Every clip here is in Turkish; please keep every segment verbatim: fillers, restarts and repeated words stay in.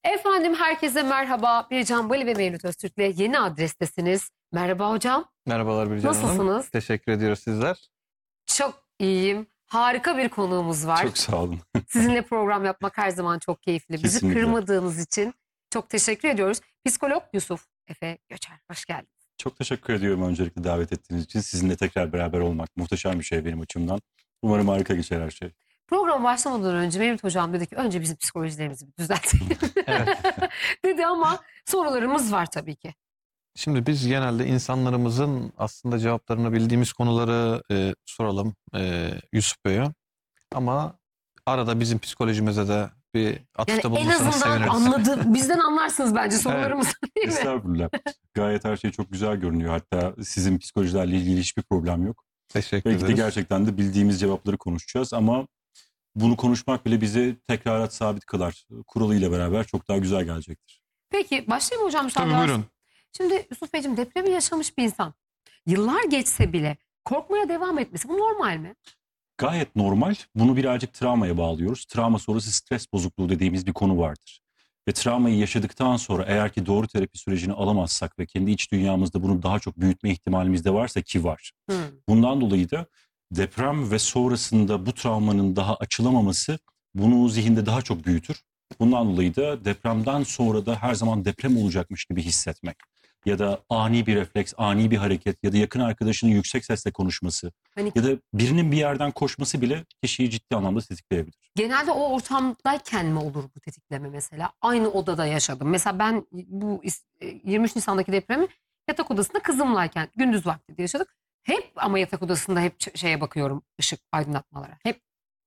Efendim herkese merhaba. Bircan Bali ve Mevlüt Öztürk'le yeni adrestesiniz. Merhaba hocam. Merhabalar Bircan Hanım. Nasılsınız? Teşekkür ediyoruz, sizler. Çok iyiyim. Harika bir konuğumuz var. Çok sağ olun. Sizinle program yapmak her zaman çok keyifli. Bizi Kesinlikle. kırmadığınız için çok teşekkür ediyoruz. Psikolog Yusuf Efe Göçer. Hoş geldiniz. Çok teşekkür ediyorum öncelikle davet ettiğiniz için. Sizinle tekrar beraber olmak muhteşem bir şey benim açımdan. Umarım harika geçer her şey. Programa başlamadan önce Mevlüt Hocam dedi ki önce bizim psikolojilerimizi bir düzeltelim. Evet. dedi ama sorularımız var tabii ki. Şimdi biz genelde insanlarımızın aslında cevaplarını bildiğimiz konuları e, soralım e, Yusuf Bey'e. Ama arada bizim psikolojimize de bir atıfta Yani en bulunursanız azından seviniriz. anladı, bizden anlarsınız bence sorularımızı değil mi? Estağfurullah. Gayet her şey çok güzel görünüyor. Hatta sizin psikolojilerle ilgili hiçbir problem yok. Teşekkür Belki de ederiz. gerçekten de bildiğimiz cevapları konuşacağız ama bunu konuşmak bile bizi tekrarat sabit kılar. Kuralıyla beraber çok daha güzel gelecektir. Peki başlayayım hocam. Tabii Müsaade buyurun. Şimdi Yusuf Beyciğim depremi yaşamış bir insan. Yıllar geçse bile korkmaya devam etmesi bu normal mi? Gayet normal. Bunu birazcık travmaya bağlıyoruz. Travma sonrası stres bozukluğu dediğimiz bir konu vardır. Ve travmayı yaşadıktan sonra eğer ki doğru terapi sürecini alamazsak ve kendi iç dünyamızda bunu daha çok büyütme ihtimalimiz de varsa ki var. Hmm. Bundan dolayı da deprem ve sonrasında bu travmanın daha açılamaması bunu zihinde daha çok büyütür. Bundan dolayı da depremden sonra da her zaman deprem olacakmış gibi hissetmek ya da ani bir refleks, ani bir hareket ya da yakın arkadaşının yüksek sesle konuşması Hani ya da birinin bir yerden koşması bile kişiyi ciddi anlamda tetikleyebilir. genelde o ortamdayken mi olur bu tetikleme mesela? Aynı odada yaşadım. Mesela ben bu yirmi üç Nisan'daki depremi yatak odasında kızımlayken gündüz vakti de yaşadık. Hep ama yatak odasında hep şeye bakıyorum, ışık aydınlatmalara. Hep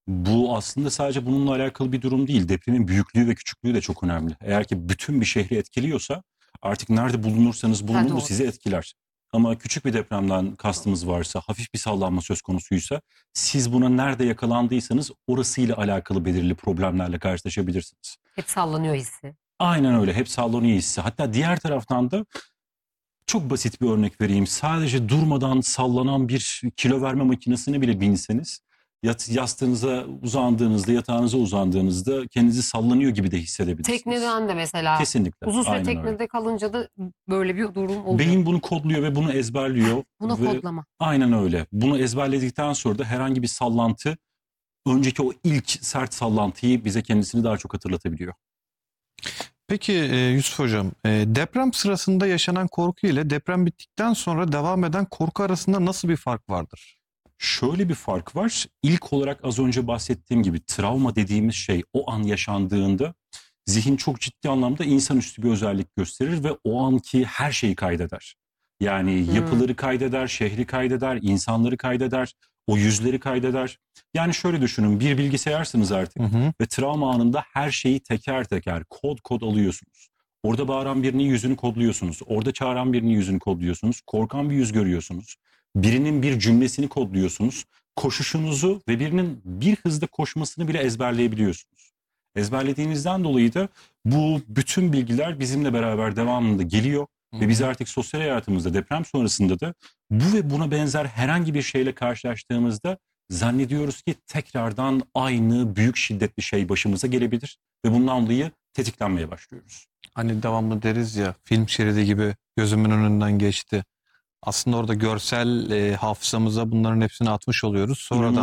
Bu aslında sadece bununla alakalı bir durum değil. Depremin büyüklüğü ve küçüklüğü de çok önemli. Eğer ki bütün bir şehri etkiliyorsa artık nerede bulunursanız bulunun doğru. bu sizi etkiler. Ama küçük bir depremden kastımız varsa, hafif bir sallanma söz konusuysa siz buna nerede yakalandıysanız orasıyla alakalı belirli problemlerle karşılaşabilirsiniz. hep sallanıyor hissi. Aynen öyle. Hep sallanıyor hissi. Hatta diğer taraftan da çok basit bir örnek vereyim. Sadece durmadan sallanan bir kilo verme makinesine bile binseniz yat, yastığınıza uzandığınızda, yatağınıza uzandığınızda kendinizi sallanıyor gibi de hissedebilirsiniz. Tekneden de mesela Kesinlikle. uzun süre Aynen teknede öyle. kalınca da böyle bir durum oluyor. Beyin bunu kodluyor ve bunu ezberliyor. Buna ve kodlama. Aynen öyle. Bunu ezberledikten sonra da herhangi bir sallantı önceki o ilk sert sallantıyı bize kendisini daha çok hatırlatabiliyor. Peki e, Yusuf Hocam, e, deprem sırasında yaşanan korku ile deprem bittikten sonra devam eden korku arasında nasıl bir fark vardır? Şöyle bir fark var. İlk olarak az önce bahsettiğim gibi travma dediğimiz şey o an yaşandığında zihin çok ciddi anlamda insanüstü bir özellik gösterir ve o anki her şeyi kaydeder. Yani Hmm. yapıları kaydeder, şehri kaydeder, insanları kaydeder, o yüzleri kaydeder. Yani şöyle düşünün, bir bilgisayarsınız artık Hı hı. ve travma anında her şeyi teker teker kod kod alıyorsunuz. Orada bağıran birinin yüzünü kodluyorsunuz. Orada çağıran birinin yüzünü kodluyorsunuz. Korkan bir yüz görüyorsunuz. Birinin bir cümlesini kodluyorsunuz. Koşuşunuzu ve birinin bir hızda koşmasını bile ezberleyebiliyorsunuz. Ezberlediğinizden dolayı da bu bütün bilgiler bizimle beraber devamında geliyor. Hı Ve biz hı. artık sosyal hayatımızda deprem sonrasında da bu ve buna benzer herhangi bir şeyle karşılaştığımızda zannediyoruz ki tekrardan aynı büyük şiddetli şey başımıza gelebilir. Ve bundan dolayı tetiklenmeye başlıyoruz. Hani devamlı deriz ya, film şeridi gibi gözümün önünden geçti. Aslında orada görsel e, hafızamıza bunların hepsini atmış oluyoruz. Sonradan